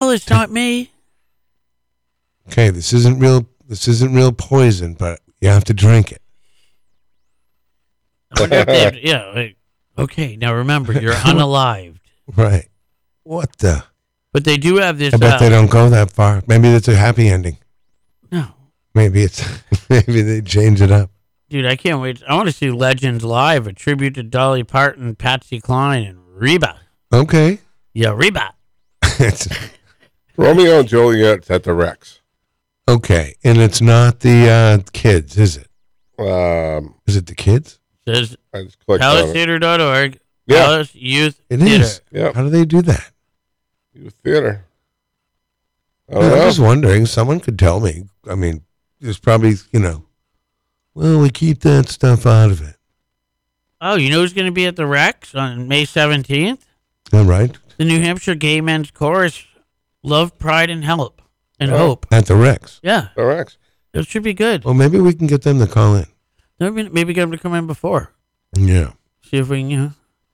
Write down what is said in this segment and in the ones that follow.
hell, it's not me. Okay, this isn't real poison, but you have to drink it. I wonder if they have, like, okay, now remember, you're unalived. Right. What the? But they do have this. I bet they don't go that far. Maybe it's a happy ending. No. Maybe they change it up. Dude, I can't wait. I want to see Legends Live, a tribute to Dolly Parton, Patsy Cline, and Reba. Okay. Yeah, Reba. Romeo and Juliet's at the Rex. Okay, and it's not the kids, is it? Is it the kids? Says I just clicked on it. PalaceTheater.org. Yeah. Palace Youth It Theater. is. Yeah. How do they do that? Youth Theater. I I'm don't know. just wondering. Someone could tell me. I mean, there's probably, well, we keep that stuff out of it. Oh, you know who's going to be at the Rex on May 17th? All right. The New Hampshire Gay Men's Chorus, Love, Pride, and Help. And Hope. At the Rex. Yeah. The Rex. It should be good. Well, maybe we can get them to call in. Maybe get them to come in before. Yeah. See if we can,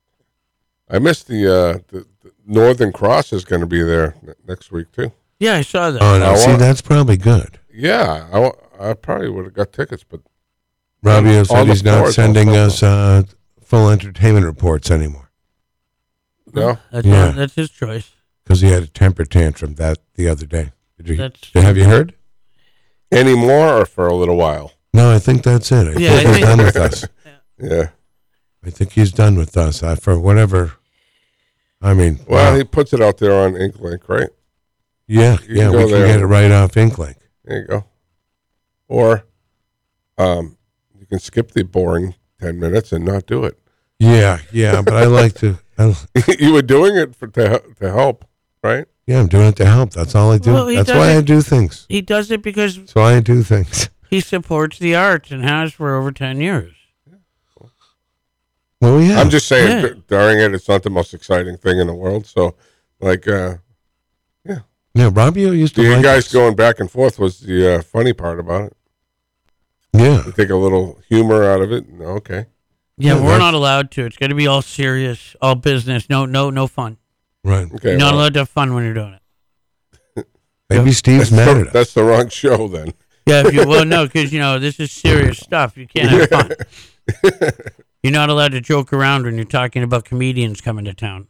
I missed the Northern Cross is going to be there next week too. Yeah, I saw that. Oh, no. See, that's probably good. Yeah, I probably would have got tickets, but Robbie all said the he's not floors sending also- us full entertainment reports anymore no. That's his choice. because he had a temper tantrum the other day. Have you heard? Anymore or for a little while? No, I think that's it. I think he's done with us. Yeah. I think he's done with us for whatever. I mean, Well, he puts it out there on Inklink, right? yeah, we can get it right off Inklink. There you go. Or you can skip the boring 10 minutes and not do it. Yeah, but I like to. You were doing it to help, right? Yeah, I'm doing it to help. That's all I do. Well, That's why I do things. He does it because That's why I do things. he supports the arts and has for over 10 years. Well, yeah. I'm just saying, during it, it's not the most exciting thing in the world. So, like, Yeah, Robbie used to you like guys us. going back and forth was the funny part about it. Yeah. You take a little humor out of it. Okay. Yeah, Yeah, we're that's- not allowed to. It's got to be all serious, all business. No fun. Right. Okay. You're not well, allowed to have fun when you're doing it. Maybe Steve's mad at us. that's the wrong show then. Yeah, no, because this is serious stuff. You can't have fun. You're not allowed to joke around when you're talking about comedians coming to town.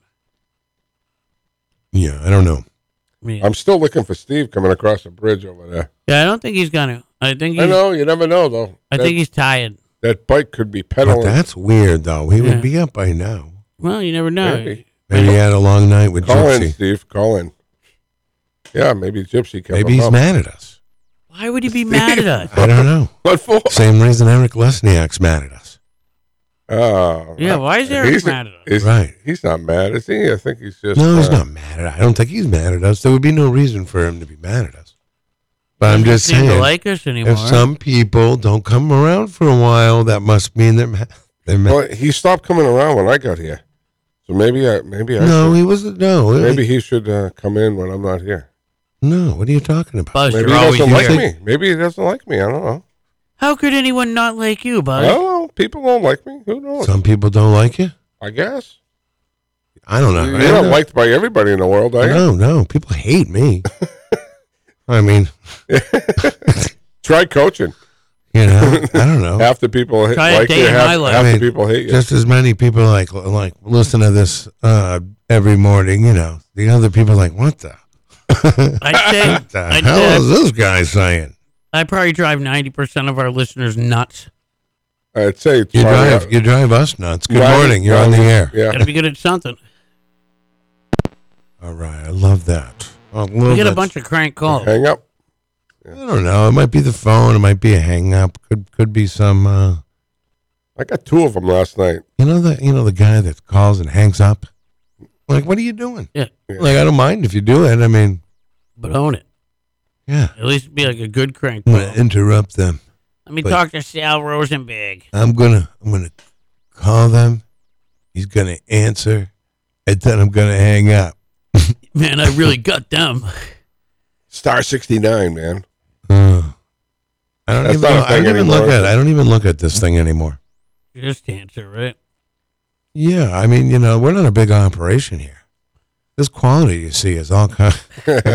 Yeah, I don't know. I mean, I'm still looking for Steve coming across the bridge over there. yeah, I don't think he's gonna. I think I know, you never know, though. I think he's tired. That bike could be But pedaling. that's weird, though. He Yeah. would be up by now. Well, you never know. Maybe. Maybe he had a long night with Call in, Gypsy. Steve. Call in. Yeah, maybe Gypsy kept Maybe him he's up. mad at us. Why would he be mad at us? I don't know. What for? Same reason Eric Lesniak's mad at us. Oh. Yeah, why is Eric mad at us? Right. He's not mad, is he? I think he's just... No, he's not mad at us. I don't think he's mad at us. There would be no reason for him to be mad at us. But I'm just Doesn't seem to saying, like us anymore. if some people don't come around for a while, that must mean they're mad. Well, he stopped coming around when I got here. So maybe I No, should, he wasn't. No. maybe he should come in when I'm not here. No, what are you talking about? Buzz, Maybe you're he always doesn't like here. me. Maybe he doesn't like me. I don't know. How could anyone not like you, I Buzz? don't know. People don't like me. Who knows? Some people don't like you? I guess. I don't know. You're not liked by everybody in the world, are you? No. People hate me. I mean, Try coaching. I don't know. Half the people Try a like day you. in my life. Half I the mean, people hate you. Just as many people like listen to this every morning, the other people are like, what the? I'd say, What the hell is this guy saying? I probably drive 90% of our listeners nuts. I'd say it's You probably- drive us nuts. Good Driving- morning. You're on the air. Yeah. Got to be good at something. All right. I love that. We get a bunch of crank calls. Hang up. I don't know. It might be the phone. It might be a hang up. Could be some. I got 2 of them last night. The guy that calls and hangs up. Like, what are you doing? Yeah, Like, I don't mind if you do it. I mean, but own it. yeah. At least be like a good crank I'm call. gonna interrupt them. Let me but- talk to Sal Rosenberg. I'm gonna call them. He's gonna answer, and then I'm gonna hang up. Man, I really got them. Star 69, man. I don't That's even. not a I don't thing even look anymore, at. is it? I don't even look at this thing anymore. Just answer, right? Yeah, I mean, we're not a big operation here. This quality you see is all kind.